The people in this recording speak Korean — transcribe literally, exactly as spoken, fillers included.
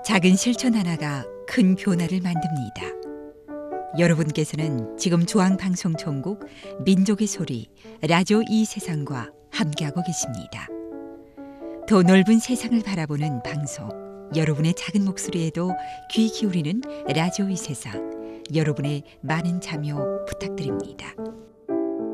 작은 실천 하나가 큰 변화를 만듭니다. 여러분께서는 지금 중앙방송 전국 민족의 소리 라디오 이 세상과 함께하고 계십니다. 더 넓은 세상을 바라보는 방송, 여러분의 작은 목소리에도 귀 기울이는 라디오 이 세상, 여러분의 많은 참여 부탁드립니다.